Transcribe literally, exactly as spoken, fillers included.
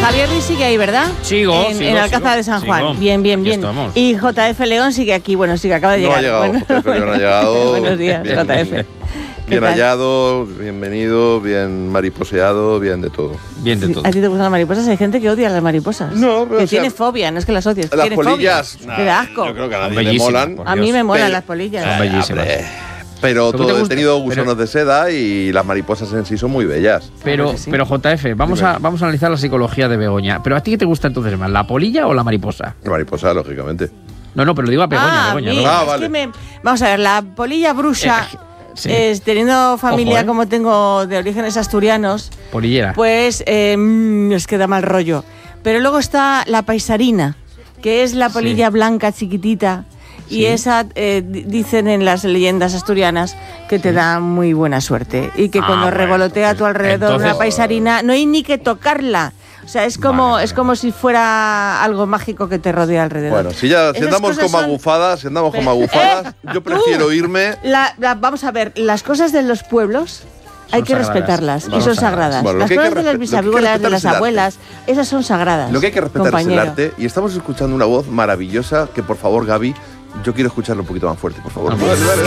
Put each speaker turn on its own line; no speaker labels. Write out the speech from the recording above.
Javier Ruiz sigue ahí, ¿verdad?
Sigo,
En,
sigo,
en Alcázar
sigo,
de San Juan.
sigo.
Bien, bien,
Aquí
bien.
estamos.
Y J F León sigue aquí. Bueno, sí, que acaba de
No
llegar.
ha llegado,
Bueno,
J F León ha llegado.
Buenos días,
Bien.
J F. ¿Qué
Bien
tal?
hallado, bienvenido, bien mariposeado, bien de todo.
Bien de todo.
¿A ti te gustan las mariposas? Hay gente que odia las mariposas.
No, pero,
que
o sea,
tiene fobia, no es que las odies.
Las
tiene
polillas,
fobia.
nah,
Te da asco.
yo creo que a nadie
Son
le
bellísimas,
molan.
por
A mí
Dios.
me molan
Pero-
las polillas.
Son bellísimas.
Hombre, Pero
¿Pero qué te
todo, he
gusta?
tenido gusanos
Pero-
de seda y las mariposas en sí son muy bellas.
Pero,
Claro que sí.
pero J F, vamos
Dime.
a, vamos a analizar la psicología de Begoña. ¿Pero a ti qué te gusta entonces más, la polilla o la mariposa?
La mariposa, lógicamente.
No, no, pero digo a Begoña,
ah,
Begoña.
mira,
¿no?
Ah,
es
vale.
que me- vamos a ver, la polilla bruxa,
Eh, sí.
es, teniendo familia
Ojo, ¿eh?
como tengo de orígenes asturianos,
Polillera.
pues eh, mm, es que da mal rollo. Pero luego está la paisarina, que es la polilla
Sí.
blanca chiquitita. Y
Sí.
esa, eh, di- dicen en las leyendas asturianas, que te da muy buena suerte. Y que
Ah,
cuando
bueno,
revolotea a tu
entonces-
alrededor
entonces-
una paisarina, no hay ni que tocarla. O sea, es como,
Vale, vale.
es como si fuera algo mágico que te rodea alrededor.
Bueno, si ya si
Esas
andamos
cosas
con
son-
magufadas, si andamos con
Eh,
magufadas,
eh,
yo
tú.
prefiero irme.
La- la- vamos a ver, las cosas de los pueblos hay
Son
que
sagradas.
respetarlas y
Vamos
son
a ver.
sagradas.
Bueno, lo
las
que hay que
cosas de las
respe- lo que hay que
bisabuelas, de
respetar
las
es el arte.
abuelas, esas son sagradas.
Lo que hay que respetar
compañero.
es el arte. Y estamos escuchando una voz maravillosa que, por favor, Gaby, yo quiero escucharlo un poquito más fuerte, por favor.
Vamos.